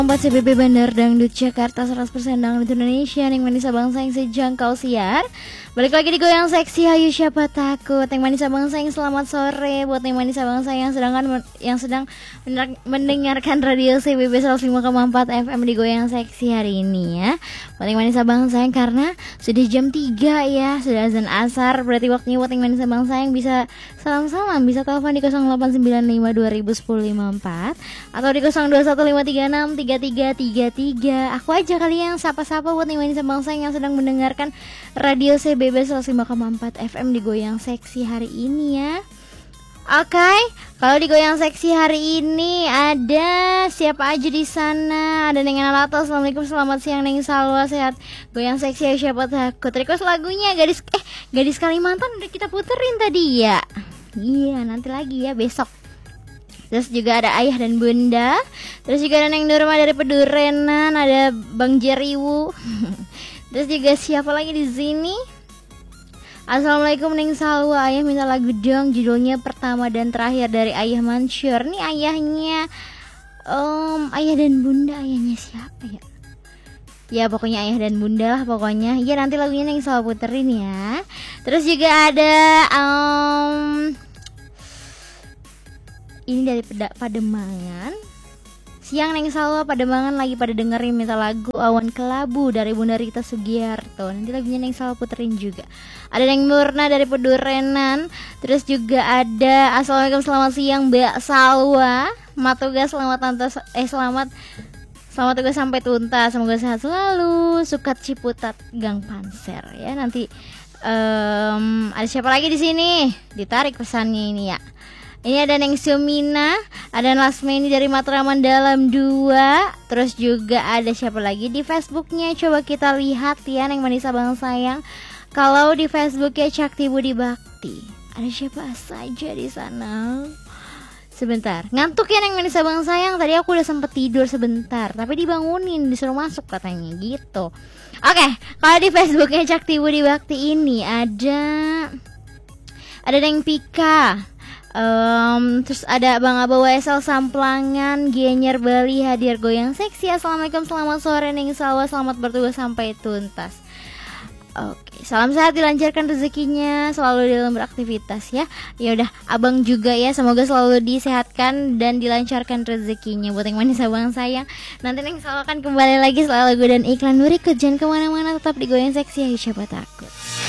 Empat CBB Bandar Dangdut Jakarta 100% Dangdut Indonesia yang manis bangsa yang sejangkau siar. Balik lagi di Goyang Seksi, hayu siapa takut. Yang manis bangsa yang selamat sore buat yang manis bangsa yang sedang mendengarkan radio CBB 105,4 FM di Goyang Seksi hari ini ya. Buat yang manis bangsa yang karena sudah jam 3 ya, sudah azan asar, berarti waktunya buat yang manis bangsa yang bisa salam-salam, bisa telepon di 0895 2010 54 atau di 021536 3333. Aku aja kali yang sapa-sapa buat yang manis bangsa yang sedang mendengarkan radio CBB 105,4 FM di Goyang Seksi hari ini ya. Oke, kalau di Goyang Seksi hari ini ada siapa aja di sana? Ada Neng Analato, assalamualaikum, selamat siang Neng Salwa, sehat. Goyang Seksi, siapa takut. Request lagunya Gadis Kalimantan udah kita puterin tadi ya. Iya, nanti lagi ya besok. Terus juga ada Ayah dan Bunda. Terus juga ada Neng Nurma dari Pedurenan, ada Bang Jeriwu. Terus juga siapa lagi di sini? Assalamualaikum Neng Salwa, Ayah minta lagu dong, judulnya Pertama dan Terakhir dari Ayah Mansur. Nih ayahnya Ayah dan Bunda, ayahnya siapa ya? Ya pokoknya Ayah dan Bunda lah pokoknya. Ya nanti lagunya Neng Salwa puterin ya. Terus juga ada ini dari Pademangan. Siang Neng Salwa, Pademangan lagi pada dengerin minta lagu Awan Kelabu dari Bunda Rita Sugiarto. Nanti lagunya Neng Salwa puterin juga. Ada Neng Murna dari Pedurenan. Terus juga ada assalamualaikum, selamat siang Mbak Salwa, Matuga, selamat tugas sampai tuntas. Semoga sehat selalu. Sukat Ciputat Gang Panser ya. Nanti ada siapa lagi di sini? Ditarik pesannya ini ya. Ini ada Neng Sumina, ada Lasmeni dari Matraman Dalam 2. Terus juga ada siapa lagi di Facebooknya? Coba kita lihat ya Neng Manisa Bang Sayang. Kalau di Facebooknya Cakti Budi Bakti, ada siapa saja di sana? Sebentar, ngantuk ya Neng Manisa Bang Sayang. Tadi aku udah sempet tidur sebentar, tapi dibangunin, disuruh masuk katanya gitu. Oke, kalau di Facebooknya Cakti Budi Bakti ini ada Neng Pika. Terus ada Bang Aba WSL Samplangan, Gianyar Bali hadir Goyang Seksi. Assalamualaikum, selamat sore Neng Salwa, selamat bertugas sampai tuntas. Oke, salam sehat, dilancarkan rezekinya, selalu dalam beraktivitas ya. Ya udah, abang juga ya, semoga selalu disehatkan dan dilancarkan rezekinya. Buat yang manis abang sayang, nanti Neng Salwa akan kembali lagi setelah lagu dan iklan berikut. Jangan kemana-mana, tetap di Goyang Seksi, ya siapa takut.